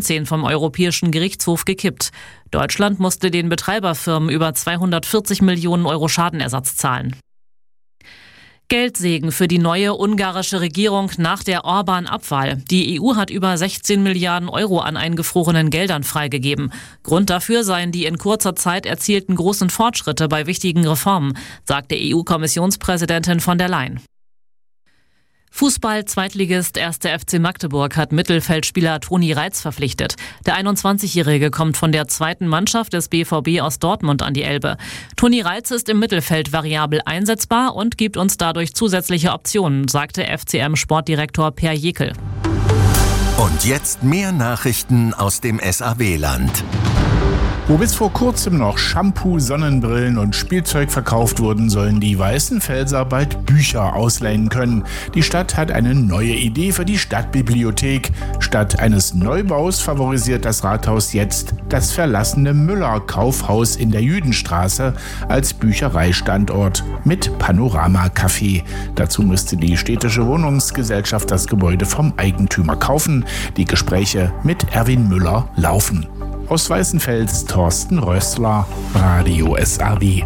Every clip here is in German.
2019 vom Europäischen Gerichtshof gekippt. Deutschland musste den Betreiberfirmen über 240 Millionen Euro Schadenersatz zahlen. Geldsegen für die neue ungarische Regierung nach der Orbán-Abwahl. Die EU hat über 16 Milliarden Euro an eingefrorenen Geldern freigegeben. Grund dafür seien die in kurzer Zeit erzielten großen Fortschritte bei wichtigen Reformen, sagte EU-Kommissionspräsidentin von der Leyen. Fußball-Zweitligist 1. FC Magdeburg hat Mittelfeldspieler Toni Reitz verpflichtet. Der 21-Jährige kommt von der zweiten Mannschaft des BVB aus Dortmund an die Elbe. Toni Reitz ist im Mittelfeld variabel einsetzbar und gibt uns dadurch zusätzliche Optionen, sagte FCM-Sportdirektor Per Jekel. Und jetzt mehr Nachrichten aus dem SAW-Land. Wo bis vor kurzem noch Shampoo, Sonnenbrillen und Spielzeug verkauft wurden, sollen die Weißenfelser bald Bücher ausleihen können. Die Stadt hat eine neue Idee für die Stadtbibliothek. Statt eines Neubaus favorisiert das Rathaus jetzt das verlassene Müller-Kaufhaus in der Jüdenstraße als Büchereistandort mit Panorama-Café. Dazu müsste die städtische Wohnungsgesellschaft das Gebäude vom Eigentümer kaufen. Die Gespräche mit Erwin Müller laufen. Aus Weißenfels Thorsten Rössler, Radio SAW.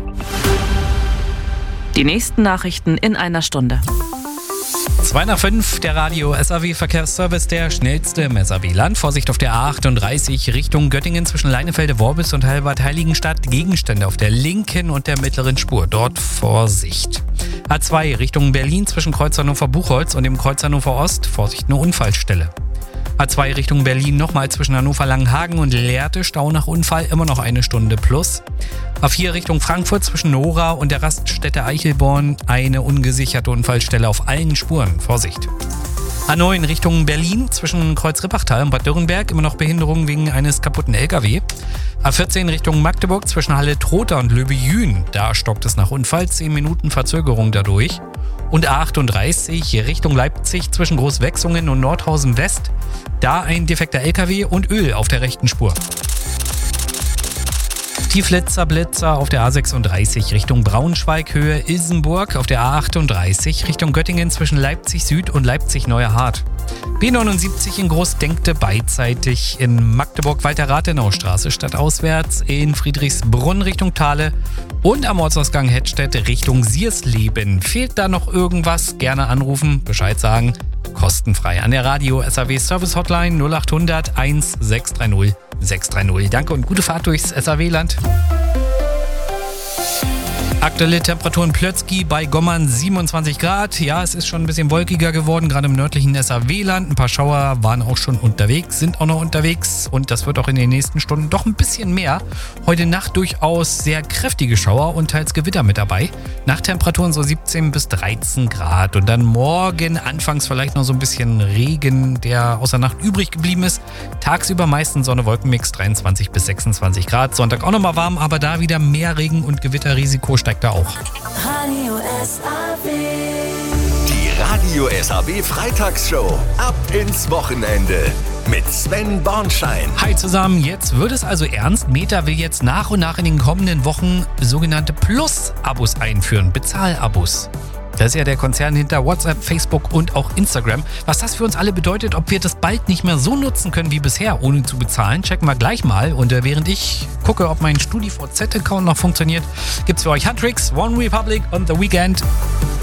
Die nächsten Nachrichten in einer Stunde. 2:05, der Radio SAW Verkehrsservice, der schnellste im SAW-Land. Vorsicht auf der A38 Richtung Göttingen zwischen Leinefelde-Worbis und Halbert-Heiligenstadt. Gegenstände auf der linken und der mittleren Spur. Dort Vorsicht. A2 Richtung Berlin zwischen Kreuz Hannover-Buchholz und dem Kreuz Hannover Ost. Vorsicht, eine Unfallstelle. A2 Richtung Berlin nochmal zwischen Hannover-Langenhagen und Lehrte, Stau nach Unfall, immer noch 1 Stunde plus. A4 Richtung Frankfurt zwischen Nora und der Raststätte Eichelborn, eine ungesicherte Unfallstelle auf allen Spuren, Vorsicht. A9 Richtung Berlin zwischen Kreuz-Rippachtal und Bad Dürrenberg, immer noch Behinderung wegen eines kaputten LKW. A14 Richtung Magdeburg zwischen Halle-Trotha und Löbejün, da stockt es nach Unfall, 10 Minuten Verzögerung dadurch. Und A38 Richtung Leipzig zwischen Großwechsungen und Nordhausen West. Da ein defekter LKW und Öl auf der rechten Spur. Blitzer auf der A36 Richtung Braunschweig Höhe Ilsenburg, auf der A38 Richtung Göttingen zwischen Leipzig Süd und Leipzig Neuer-Hardt. B79 in Großdenkte beidseitig in Magdeburg Walter-Rathenau-Straße stadtauswärts, in Friedrichsbrunn Richtung Thale und am Ortsausgang Hettstedt Richtung Siersleben. Fehlt da noch irgendwas? Gerne anrufen, Bescheid sagen. Kostenfrei an der Radio SAW Service Hotline 0800 1630 630. Danke und gute Fahrt durchs SAW-Land. Aktuelle Temperaturen Plötzky bei Gommern 27 Grad. Ja, es ist schon ein bisschen wolkiger geworden, gerade im nördlichen SAW-Land. Ein paar Schauer waren auch schon unterwegs, sind auch noch unterwegs. Und das wird auch in den nächsten Stunden doch ein bisschen mehr. Heute Nacht durchaus sehr kräftige Schauer und teils Gewitter mit dabei. Nachttemperaturen so 17 bis 13 Grad. Und dann morgen anfangs vielleicht noch so ein bisschen Regen, der aus der Nacht übrig geblieben ist. Tagsüber meistens Sonne-Wolkenmix 23 bis 26 Grad. Sonntag auch nochmal warm, aber da wieder mehr Regen- und Gewitterrisiko steigt da auch. Radio SAW. Die Radio SAW Freitagsshow. Ab ins Wochenende. Mit Sven Bornschein. Hi zusammen, jetzt wird es also ernst. Meta will jetzt nach und nach in den kommenden Wochen sogenannte Plus-Abos einführen, Bezahlabos. Das ist ja der Konzern hinter WhatsApp, Facebook und auch Instagram. Was das für uns alle bedeutet, ob wir das bald nicht mehr so nutzen können wie bisher, ohne zu bezahlen, checken wir gleich mal. Und während ich gucke, ob mein StudiVZ-Account noch funktioniert, gibt's für euch Huntrix, One Republic und The Weeknd.